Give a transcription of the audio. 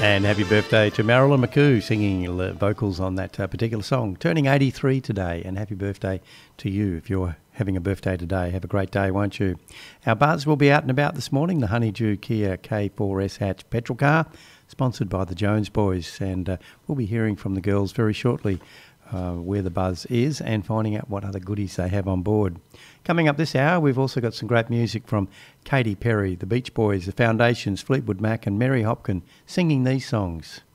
And happy birthday to Marilyn McCoo, singing vocals on that particular song. Turning 83 today, and happy birthday to you if you're having a birthday today. Have a great day, won't you? Our buzz will be out and about this morning. The Honeydew Kia K4S hatch petrol car, sponsored by the Jones Boys. And we'll be hearing from the girls very shortly where the buzz is and finding out what other goodies they have on board. Coming up this hour, we've also got some great music from Katy Perry, the Beach Boys, the Foundations, Fleetwood Mac and Mary Hopkin singing these songs.